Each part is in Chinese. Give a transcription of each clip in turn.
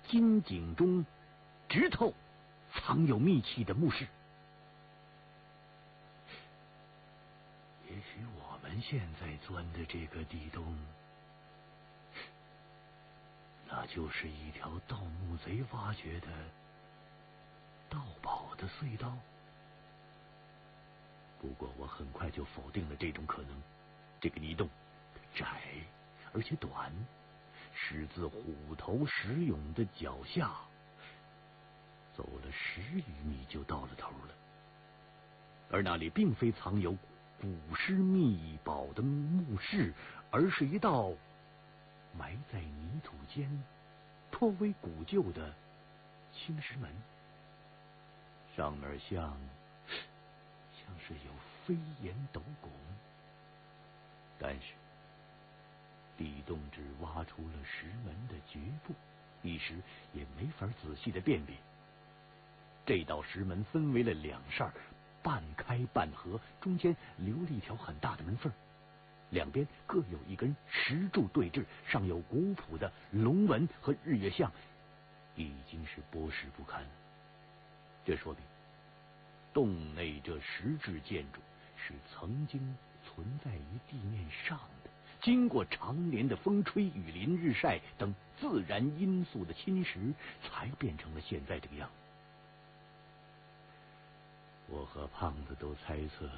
金井中直透藏有秘器的墓室。也许我们现在钻的这个地洞，那就是一条盗墓贼挖掘的盗宝的隧道。不过我很快就否定了这种可能。这个泥洞窄而且短，始自虎头石涌的脚下，走了10余米就到了头了。而那里并非藏有古尸秘宝的墓室，而是一道埋在泥土间颇为古旧的青石门，上面像是有飞檐斗拱，但是地洞只挖出了石门的局部，一时也没法仔细的辨别。这道石门分为了2扇，半开半合，中间留了一条很大的门缝，两边各有一根石柱对峙，上有古朴的龙纹和日月像，已经是剥蚀不堪了。这说明洞内这石质建筑是曾经存在于地面上的，经过常年的风吹雨淋日晒等自然因素的侵蚀，才变成了现在这个样子。我和胖子都猜测，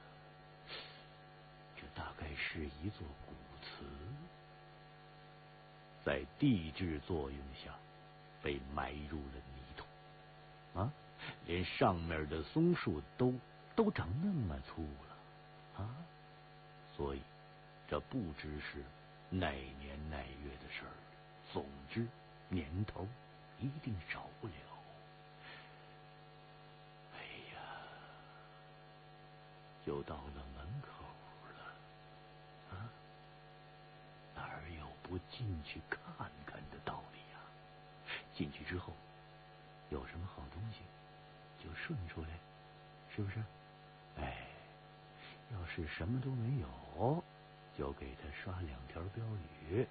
这大概是一座古祠，在地质作用下被埋入了泥土啊，连上面的松树都长那么粗了啊！所以这不知是哪年哪月的事儿。总之年头一定少不了。哎呀，就到了门口了啊，哪儿有不进去看看的道理呀？进去之后有什么好东西就顺出来，是不是？哎，要是什么都没有，就给他刷2条标语。